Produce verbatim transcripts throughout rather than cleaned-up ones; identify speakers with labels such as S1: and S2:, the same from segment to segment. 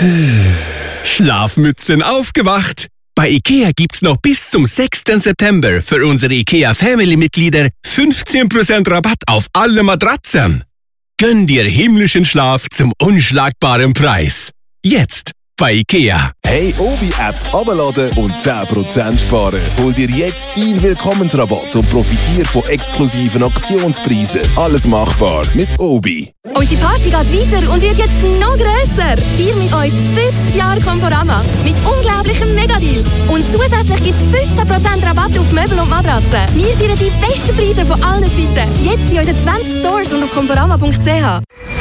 S1: Schlafmützen aufgewacht! Bei IKEA gibt's noch bis zum sechsten September für unsere IKEA Family-Mitglieder fünfzehn Prozent Rabatt auf alle Matratzen. Gönn dir himmlischen Schlaf zum unschlagbaren Preis. Jetzt bei IKEA.
S2: Hey Obi-App abladen und zehn Prozent sparen. Hol dir jetzt deinen Willkommensrabatt und profitiere von exklusiven Aktionspreisen. Alles machbar mit Obi.
S3: Unsere Party geht weiter und wird jetzt noch grösser. Feier mit uns fünfzig Jahre Conforama mit unglaublichen Megadeals. Und zusätzlich gibt es fünfzehn Prozent Rabatt auf Möbel und Matratzen. Wir feiern die besten Preise von allen Zeiten. Jetzt in unseren zwanzig Stores und auf conforama punkt c h.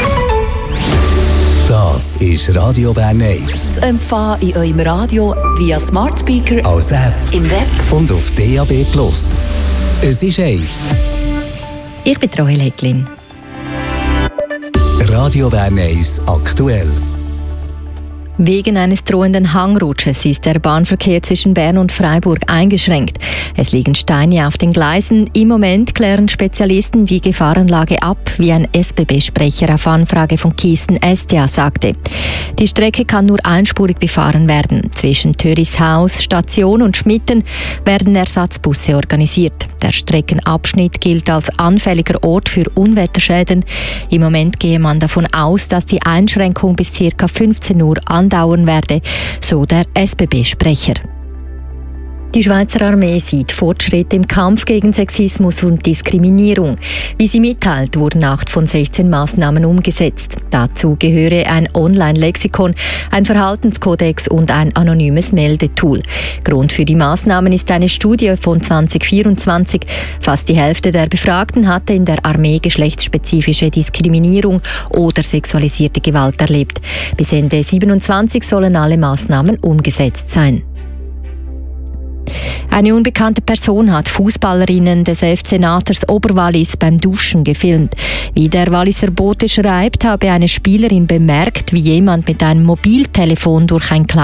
S4: Das ist Radio Bern eins.
S5: Zu empfangen in eurem Radio via Smart Speaker,
S4: als App,
S5: im Web
S4: und auf D A B plus. Es ist eins.
S6: Ich bin Rahel Hecklin.
S4: Radio Bern eins aktuell.
S6: Wegen eines drohenden Hangrutsches ist der Bahnverkehr zwischen Bern und Freiburg eingeschränkt. Es liegen Steine auf den Gleisen. Im Moment klären Spezialisten die Gefahrenlage ab, wie ein S B B-Sprecher auf Anfrage von Kiesten Estia sagte. Die Strecke kann nur einspurig befahren werden. Zwischen Törishaus, Station und Schmitten werden Ersatzbusse organisiert. Der Streckenabschnitt gilt als anfälliger Ort für Unwetterschäden. Im Moment gehe man davon aus, dass die Einschränkung bis ca. fünfzehn Uhr andauern werde, so der S B B-Sprecher. Die Schweizer Armee sieht Fortschritte im Kampf gegen Sexismus und Diskriminierung. Wie sie mitteilt, wurden acht von sechzehn Maßnahmen umgesetzt. Dazu gehöre ein Online-Lexikon, ein Verhaltenskodex und ein anonymes Meldetool. Grund für die Maßnahmen ist eine Studie von zwanzig vierundzwanzig. Fast die Hälfte der Befragten hatte in der Armee geschlechtsspezifische Diskriminierung oder sexualisierte Gewalt erlebt. Bis Ende siebenundzwanzig sollen alle Maßnahmen umgesetzt sein. Eine unbekannte Person hat Fußballerinnen des F C Naters Oberwallis beim Duschen gefilmt. Wie der Walliser Bote schreibt, habe eine Spielerin bemerkt, wie jemand mit einem Mobiltelefon durch ein